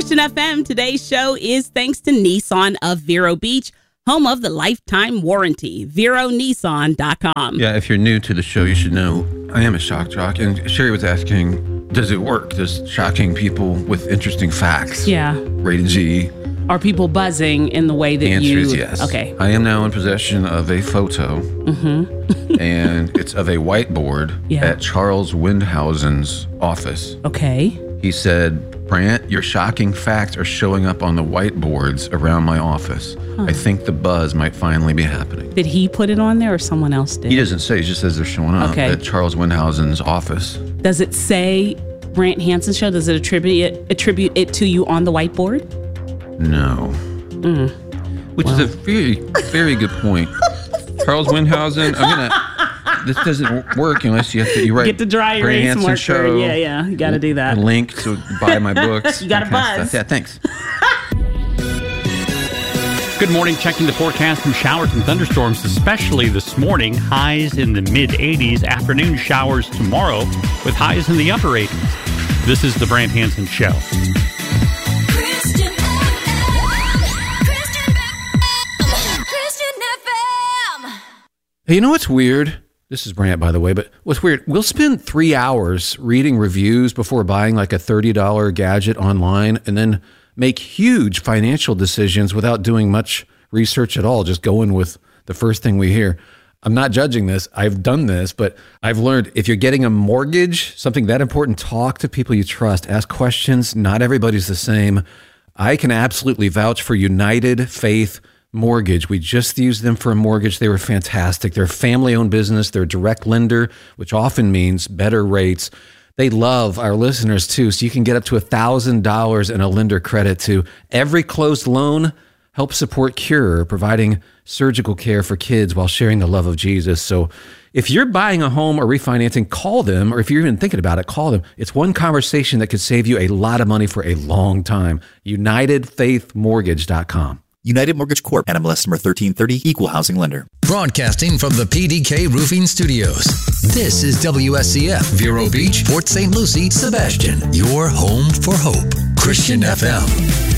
Christian FM. Today's show is thanks to Nissan of Vero Beach, home of the lifetime warranty. VeroNissan.com. Yeah, if you're new to the show, you should know I am a shock jock. And Sherry was asking, does it work? Does shocking people with interesting facts? Yeah. Rated G. Are people buzzing in the way that The answer you... is yes. Okay. I am now in possession of a photo, and it's of a whiteboard at Charles Windhausen's office. Okay. He said, Brant, your shocking facts are showing up on the whiteboards around my office. I think the buzz might finally be happening. Did he put it on there or someone else did? He doesn't say. He just says they're showing up at Charles Windhausen's office. Does it say Brant Hansen Show? Does it attribute it to you on the whiteboard? No. Which is a very, very good point. Charles Windhausen, this doesn't work unless you write Get the dry erase marker. Show, Yeah. You got to do that. A link to buy my books. You got to buzz. Yeah, thanks. Good morning. Checking the forecast from showers and thunderstorms, especially this morning. Highs in the mid-80s. Afternoon showers tomorrow with highs in the upper 80s. This is the Brant Hansen Show. Hey, you know what's weird? This is Brant, by the way, but what's weird, we'll spend 3 hours reading reviews before buying like a $30 gadget online and then make huge financial decisions without doing much research at all, just going with the first thing we hear. I'm not judging this. I've done this, but I've learned if you're getting a mortgage, something that important, talk to people you trust, ask questions. Not everybody's the same. I can absolutely vouch for United Faith Mortgage. We just used them for a mortgage. They were fantastic. They're a family-owned business. They're a direct lender, which often means better rates. They love our listeners too, so you can get up to $1,000 in a lender credit to every closed loan. Help support Cure, providing surgical care for kids while sharing the love of Jesus. So if you're buying a home or refinancing, call them, or if you're even thinking about it, call them. It's one conversation that could save you a lot of money for a long time. UnitedFaithMortgage.com. United Mortgage Corp. NMLS number 1330, Equal Housing Lender. Broadcasting from the PDK Roofing Studios. This is WSCF, Vero Beach, Port St. Lucie, Sebastian. Your home for hope. Christian FM.